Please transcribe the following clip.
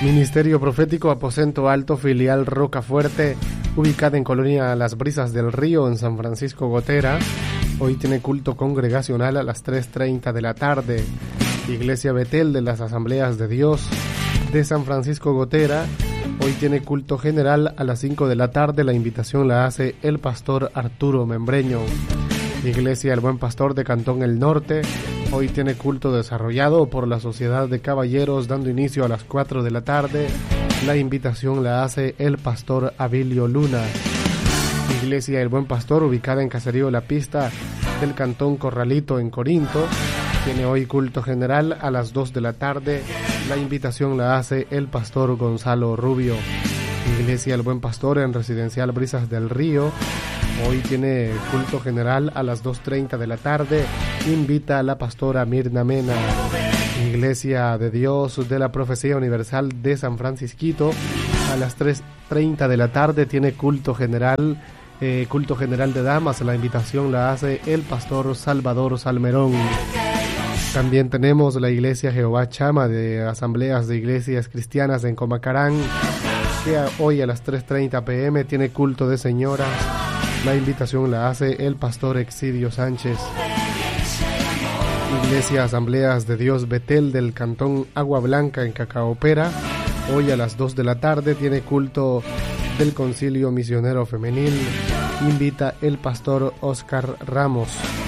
Ministerio Profético Aposento Alto, filial Rocafuerte, ubicada en Colonia Las Brisas del Río, en San Francisco Gotera. Hoy tiene culto congregacional a las 3:30 de la tarde. Iglesia Betel de las Asambleas de Dios de San Francisco Gotera. Hoy tiene culto general a las 5 de la tarde. La invitación la hace el pastor Arturo Membreño. Iglesia El Buen Pastor de Cantón El Norte. Hoy tiene culto desarrollado por la Sociedad de Caballeros, dando inicio a las 4 de la tarde. La invitación la hace el pastor Abilio Luna. Iglesia El Buen Pastor, ubicada en Caserío La Pista del Cantón Corralito en Corinto, tiene hoy culto general a las 2 de la tarde. La invitación la hace el pastor Gonzalo Rubio. Iglesia El Buen Pastor en Residencial Brisas del Río, hoy tiene culto general a las 2:30 de la tarde. Invita a la pastora Mirna Mena. Iglesia de Dios de la Profecía Universal de San Francisquito, a las 3:30 de la tarde tiene culto general de damas. La invitación la hace el pastor Salvador Salmerón. También tenemos la Iglesia Jehová Chama de Asambleas de Iglesias Cristianas en Comacarán, que hoy a las 3:30 p.m. tiene culto de señoras. La invitación la hace el pastor Exidio Sánchez. Iglesia Asambleas de Dios Betel del Cantón Agua Blanca en Cacaopera, hoy a las 2 de la tarde tiene culto del Concilio Misionero Femenil. Invita el pastor Oscar Ramos.